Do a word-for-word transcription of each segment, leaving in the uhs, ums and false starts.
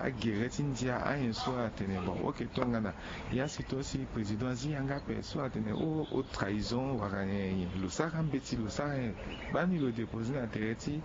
a guerre tindia a un soir tene bon ok tongana il y a c'est aussi président zianga pe soir tene o o trahison waranye lo saram beti lo saram bani lo déposer na tereti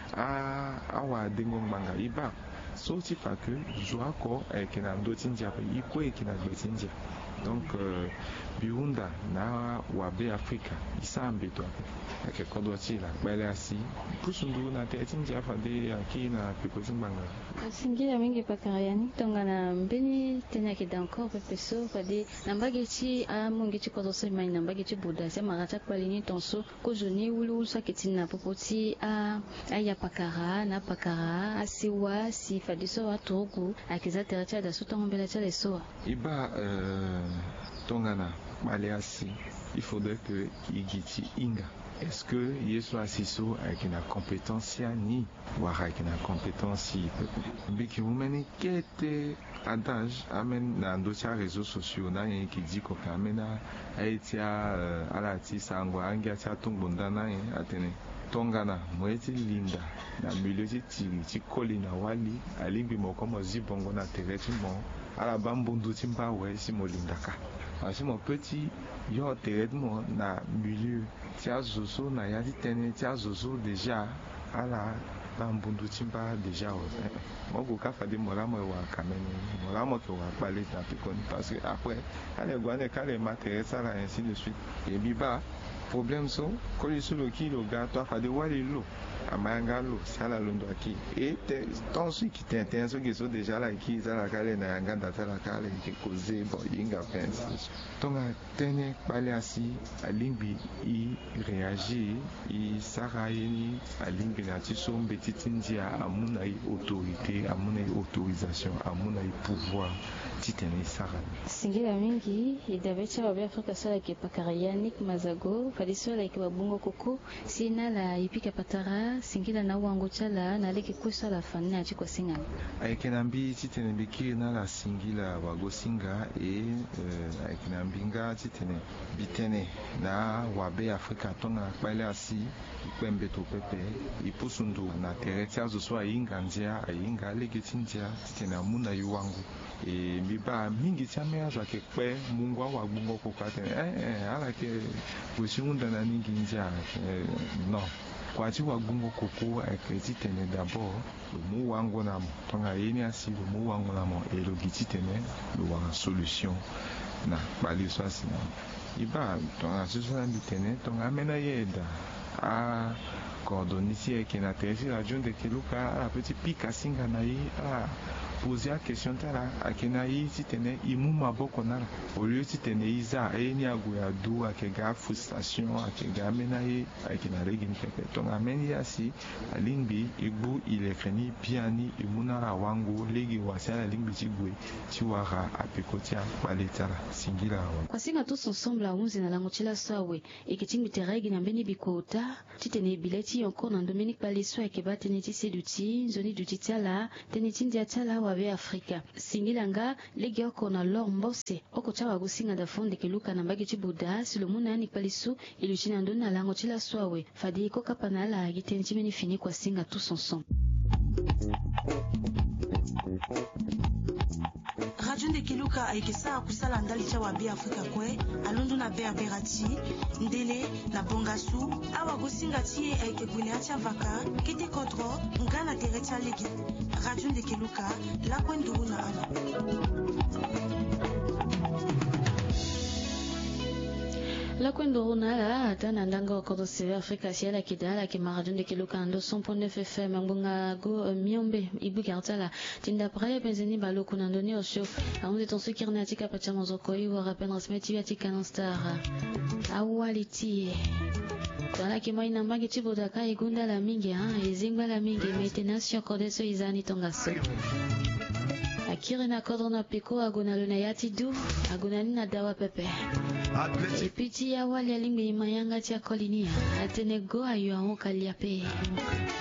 a a wa dengong manga iba so si pas que joa ko e kena ndo tindia pe iko e kena gbetindia donc euh, biunda na wabe Afrika isambe to ake kodoti la bale asi pusundu na tereti afa de akina pe kozimbanga singira mingi pakarayani tongana mbeni tena ke encore pepeso fade nambagechi a mongechi kodoso mai nambagechi buda se marata kwalini tonso ko joni wulu saketina popoti a aya pakara na pakara asiwa si fade so watogu akiza tereti da sotongombela cha leso iba euh, tongana bale asi il faudrait que igiti inga. Est-ce que Yesu Asiso avec une compétence ni ou avec une compétence mais qui vous mène qui était adage amène dans d'autres réseaux sociaux na y qui dit qu'on amène à etia à la tisa angwa angia tia tungbunda na y atene tongana moeti linda na milieu ti ti kolina wali alimbi moko mozi bongo na tereti mo ala bambundu timba we si molindaka asi mon petit yo tereti mo na milieu tia zozo na ya tene tia zozo déjà ala bambundu timba déjà mogo ka fa de molamo wa kamene molamo ke wa parler ta pikoni parce que après ale gwane kale matériel là ainsi de suite et biba problème so ko yesu lo ki lo ga to fa de wali lo amanga lo sala lo ndo aki et ton ce qui t'intéresse que so déjà là qui ça la kale na yanga data la kale ki causer bon yinga pense tonga tene pale asi alimbi i réagir i saraini alimbi na tiso mbeti tindia amuna i autorité amuna i autorisation amuna i pouvoir titene sara singira mingi idabecha wa Afrika sala ke pakarayanik mazago fadiso la ke babungo koko sina la ipika patara singira na wango chala na leke kusa la fanna chiko singa aikenambi titene biki na la singila wago singa e uh, aikenambi nga titene bitene na wabe Afrika tonga pale asi ikwembe to pepe ipusundu na teretia zo so inga ndia inga leke tindia titene amuna yuwangu e biba mingi chamea za ke kwe mungwa wa bungo ko katene eh eh ala ke bushunda na ningi ndia eh, non kwa ti wa bungo koko aketi tene d'abord le mu wango na mo tonga yeni asi le mu wango na mo e lo giti tene lo wa solution na bali so asina iba tonga susu na bitene tonga mena yeda a coordonner si e kena tesi la jonde ke luka la petit pic asinga na yi a poser la question tala akena yi titene imu maboko na au lieu titene iza eni aguya du akega frustration akega mena yi akena regin pepe tonga meni asi alimbi igbu ilekeni piani imuna la wangu legi wasala limbi tigwe tiwara apekotia baletala singila wa kwa singa tous ensemble a unzi na lango chila sawe ikitingi teregi na mbeni bikota titene bileti encore na Dominique Paleso akeba teneti seduti zoni du titala teneti ndia tala wa be Afrika singilanga legi oko na lor mbose oko chawa gusinga da fonde keluka na mbagi chibuda silomuna ni Paleso iluchina ndona lango chila sawe fadi ko kapanala gitenji meni fini kwa singa tous ensemble. Radio Ndekeluka aikesa kusala ndali cha wabe Afrika kwe alundu na berberati ndele na bongasu awa gosinga tie aike kwele acha vaka kete kodro ngana terecha legi Radio Ndekeluka la kwenduru na ala la kwendo na ata na ndanga wa kodo seve Afrika siela kidala ki Radio Ndekeluka ndo cent point neuf F M ngunga go miombe ibu kartala tinda praye penzeni balo kuna ndoni osho aunde tonso kirnatika pacha mozoko i wa rappel transmeti atika star awaliti tala ki mai namba ki chiboda kai gunda la mingi ha izingwa la mingi maintenance kodeso izani tongaso akire na kodro na piko agona luna yati du agona nina dawa pepe epiti ya wali alimbi mayanga tia kolinia atenego ayo aho kaliape